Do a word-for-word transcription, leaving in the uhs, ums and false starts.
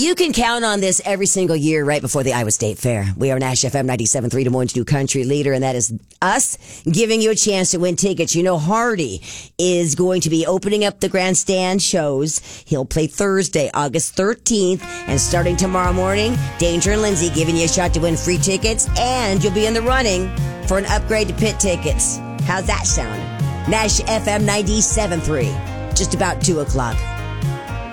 You can count on this every single year right before the Iowa State Fair. We are Nash F M ninety-seven point three, Des Moines' new country leader, and that is us giving you a chance to win tickets. You know, Hardy is going to be opening up the grandstand shows. He'll play Thursday, August thirteenth, and starting tomorrow morning, Danger and Lindsay giving you a shot to win free tickets, and you'll be in the running for an upgrade to pit tickets. How's that sound? Nash F M ninety-seven point three, just about two o'clock.